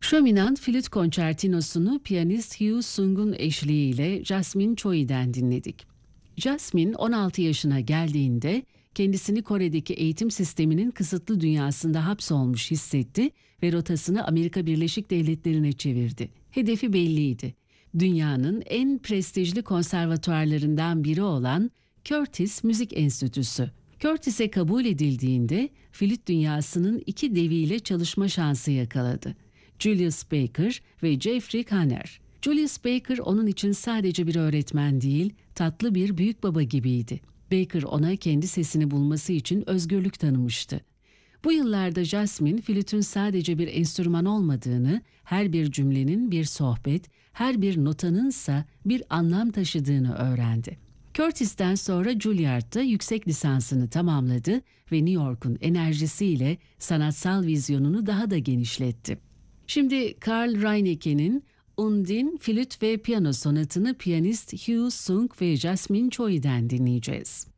Şöminant Flüt Konçertinosu'nu piyanist Hugh Sung'un eşliğiyle Jasmine Choi'den dinledik. Jasmine 16 yaşına geldiğinde kendisini Kore'deki eğitim sisteminin kısıtlı dünyasında hapsolmuş hissetti ve rotasını Amerika Birleşik Devletleri'ne çevirdi. Hedefi belliydi. Dünyanın en prestijli konservatuarlarından biri olan Curtis Müzik Enstitüsü. Curtis'e kabul edildiğinde flüt dünyasının iki deviyle çalışma şansı yakaladı. Julius Baker ve Jeffrey Kanner. Julius Baker onun için sadece bir öğretmen değil, tatlı bir büyük baba gibiydi. Baker ona kendi sesini bulması için özgürlük tanımıştı. Bu yıllarda Jasmine, flütün sadece bir enstrüman olmadığını, her bir cümlenin bir sohbet, her bir notanınsa bir anlam taşıdığını öğrendi. Curtis'ten sonra Juilliard'da yüksek lisansını tamamladı ve New York'un enerjisiyle sanatsal vizyonunu daha da genişletti. Şimdi Carl Reineke'nin Undine flüt ve piyano sonatını piyanist Hugh Sung ve Jasmine Choi'den dinleyeceğiz.